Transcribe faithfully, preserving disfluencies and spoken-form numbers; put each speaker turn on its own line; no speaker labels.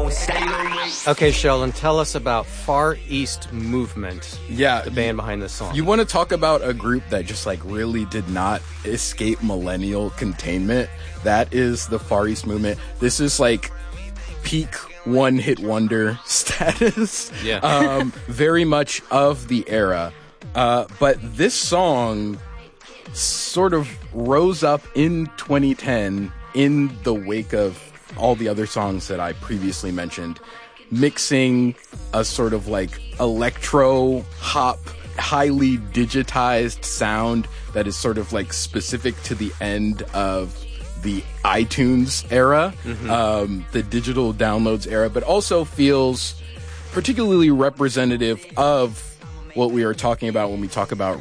Okay, Sheldon, tell us about Far East Movement.
Yeah,
the band behind this song.
You want to talk about a group that just like really did not escape millennial containment? That is the Far East Movement. This is like peak one-hit wonder status.
Yeah.
um, very much of the era. Uh, but this song sort of rose up in twenty ten in the wake of all the other songs that I previously mentioned, mixing a sort of like electro hop, highly digitized sound that is sort of like specific to the end of the iTunes era, mm-hmm. um, the digital downloads era, but also feels particularly representative of what we are talking about when we talk about